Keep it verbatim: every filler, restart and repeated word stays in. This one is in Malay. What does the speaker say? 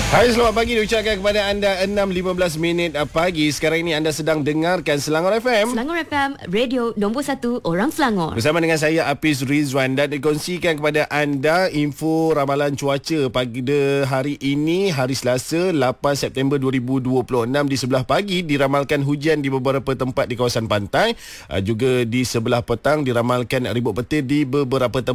Hai, selamat pagi diucapkan kepada anda enam lima belas minit pagi. Sekarang ini anda sedang dengarkan Selangor F M. Selangor F M, radio nombor satu orang Selangor. Bersama dengan saya Hafiz Rizwan, dan dikongsikan kepada anda info ramalan cuaca pada hari ini, hari Selasa lapan September dua ribu dua puluh enam. Di sebelah pagi diramalkan hujan di beberapa tempat di kawasan pantai. Juga di sebelah petang diramalkan ribut petir di beberapa tempat